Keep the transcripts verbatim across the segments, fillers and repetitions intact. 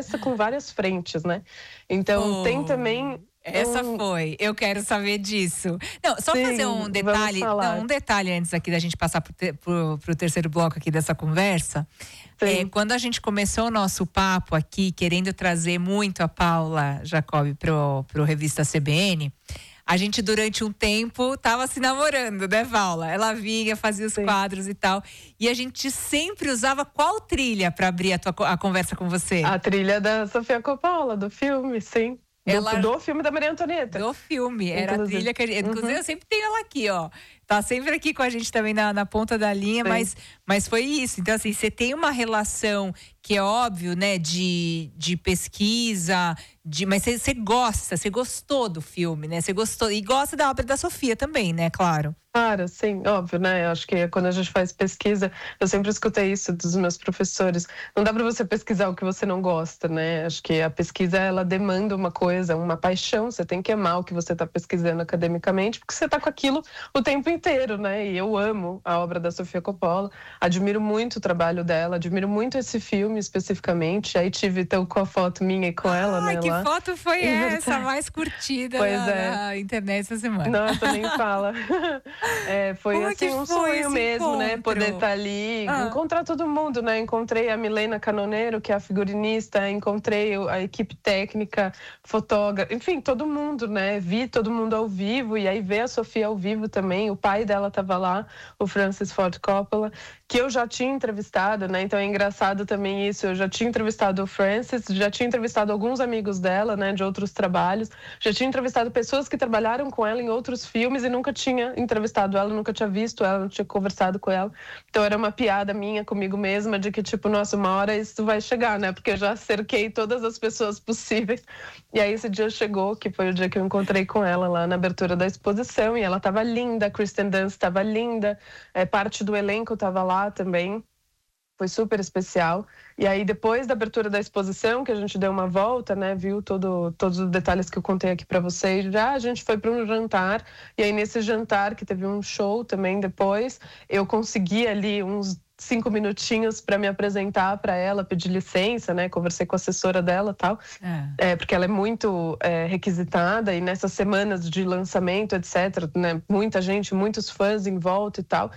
conversa com várias frentes, né? Então, oh. tem também... Essa um... foi, eu quero saber disso. Não, só Sim, fazer um detalhe, não, um detalhe antes aqui da gente passar pro, te, pro, pro terceiro bloco aqui dessa conversa. É, quando a gente começou o nosso papo aqui, querendo trazer muito a Paula Jacobi pro, pro Revista C B N, a gente durante um tempo tava se namorando, né, Paula? Ela vinha, fazia os Sim. quadros e tal. E a gente sempre usava qual trilha para abrir a, tua, a conversa com você? A trilha da Sofia Coppola, do filme, sim. Do, ela, do filme da Maria Antonieta. Do filme, era inclusive. A trilha que a gente, inclusive uhum. eu sempre tenho ela aqui, ó. Tá sempre aqui com a gente também na, na ponta da linha, mas, mas foi isso. Então, assim, você tem uma relação que é óbvio, né, de, de pesquisa, de, mas você, você gosta, você gostou do filme, né? Você gostou, e gosta da obra da Sofia também, né, claro. Claro, sim, óbvio, né? Eu acho que quando a gente faz pesquisa, eu sempre escutei isso dos meus professores. Não dá para você pesquisar o que você não gosta, né? Acho que a pesquisa, ela demanda uma coisa, uma paixão. Você tem que amar o que você está pesquisando academicamente, porque você está com aquilo o tempo inteiro, né? E eu amo a obra da Sofia Coppola, admiro muito o trabalho dela, admiro muito esse filme especificamente. Aí tive então com a foto minha e com ela, Ai, né? que lá. foto foi essa? A mais curtida pois na, é. na internet essa semana. Nossa, nem fala. É, foi Como assim um foi sonho mesmo, encontro? né? Poder estar ali, ah. encontrar todo mundo, né? Encontrei a Milena Canoneiro, que é a figurinista, encontrei a equipe técnica, fotógrafa, enfim, todo mundo, né? Vi todo mundo ao vivo e aí ver a Sofia ao vivo também. O pai dela estava lá, o Francis Ford Coppola, que eu já tinha entrevistado, né? Então é engraçado também isso. Eu já tinha entrevistado o Francis, já tinha entrevistado alguns amigos dela, né? De outros trabalhos, já tinha entrevistado pessoas que trabalharam com ela em outros filmes e nunca tinha entrevistado ela, nunca tinha visto ela, não tinha conversado com ela. Então era uma piada minha comigo mesma de que, tipo, nossa, uma hora isso vai chegar, né? Porque eu já cerquei todas as pessoas possíveis. E aí esse dia chegou, que foi o dia que eu encontrei com ela lá na abertura da exposição, e ela tava linda, a Kristen Dunst tava linda, é, parte do elenco tava lá também. Foi super especial. E aí, depois da abertura da exposição, que a gente deu uma volta, né, viu todo, todos os detalhes que eu contei aqui para vocês, já a gente foi para um jantar. E aí, nesse jantar, que teve um show também depois, eu consegui ali uns cinco minutinhos para me apresentar para ela, pedir licença, né, conversei com a assessora dela e tal, é. É, porque ela é muito é, requisitada e nessas semanas de lançamento, etc, né, muita gente, muitos fãs em volta e tal.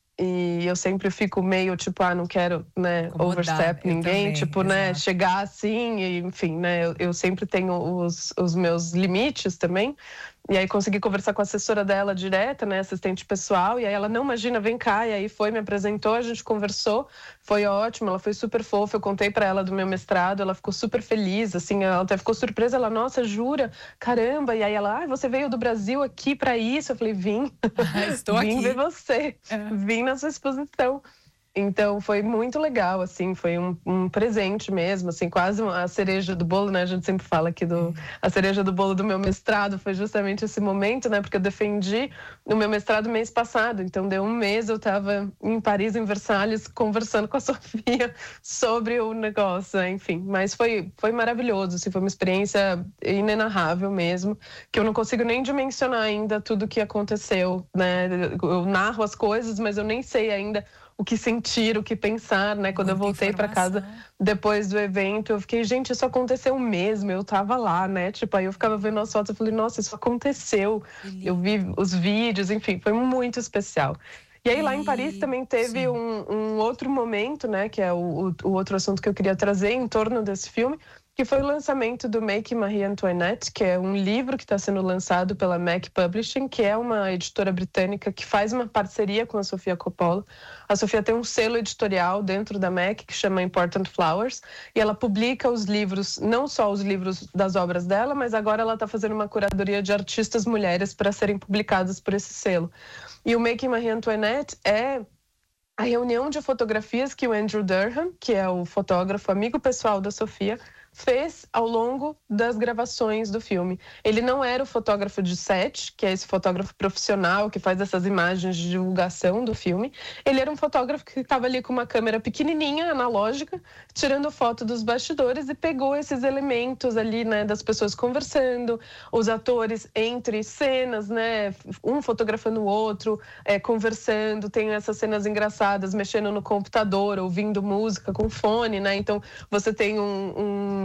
E eu sempre fico meio, tipo, ah, não quero, né, overstep ninguém, também, tipo, exato. Né, chegar assim, e, enfim, né, eu, eu sempre tenho os, os meus limites também. E aí consegui conversar com a assessora dela direta, né, assistente pessoal, e aí ela, não, imagina, vem cá, e aí foi, me apresentou, a gente conversou, foi ótimo, ela foi super fofa, eu contei pra ela do meu mestrado, ela ficou super feliz, assim, ela até ficou surpresa, ela, nossa, jura? Caramba, e aí ela, ah, você veio do Brasil aqui pra isso? Eu falei, vim, ah, estou vim aqui. ver você, é. Vim na sua exposição. Então, foi muito legal, assim, foi um, um presente mesmo, assim, quase a cereja do bolo, né, a gente sempre fala aqui do... A cereja do bolo do meu mestrado foi justamente esse momento, né, porque eu defendi o meu mestrado mês passado, então deu um mês, eu estava em Paris, em Versalhes, conversando com a Sofia sobre o negócio, enfim, mas foi, foi maravilhoso, assim, foi uma experiência inenarrável mesmo, que eu não consigo nem dimensionar ainda tudo que aconteceu, né, eu narro as coisas, mas eu nem sei ainda o que sentir, o que pensar, né? Quando Muita eu voltei para casa depois do evento, eu fiquei, gente, isso aconteceu mesmo, eu tava lá, né? Tipo, aí eu ficava vendo as fotos, eu falei, nossa, isso aconteceu. Eu vi os vídeos, enfim, foi muito especial. E aí, lá em Paris, também teve um, um outro momento, né? Que é o, o, o outro assunto que eu queria trazer em torno desse filme, que foi o lançamento do Making Marie Antoinette, que é um livro que está sendo lançado pela Mac Publishing, que é uma editora britânica que faz uma parceria com a Sofia Coppola. A Sofia tem um selo editorial dentro da Mac que chama Important Flowers, e ela publica os livros, não só os livros das obras dela, mas agora ela está fazendo uma curadoria de artistas mulheres para serem publicadas por esse selo. E o Making Marie Antoinette é a reunião de fotografias que o Andrew Durham, que é o fotógrafo amigo pessoal da Sofia, fez ao longo das gravações do filme. Ele não era o fotógrafo de set, que é esse fotógrafo profissional que faz essas imagens de divulgação do filme. Ele era um fotógrafo que estava ali com uma câmera pequenininha, analógica, tirando foto dos bastidores e pegou esses elementos ali, né, das pessoas conversando, os atores entre cenas, né, um fotografando o outro, é, conversando, tem essas cenas engraçadas, mexendo no computador, ouvindo música com fone, né, então você tem um, um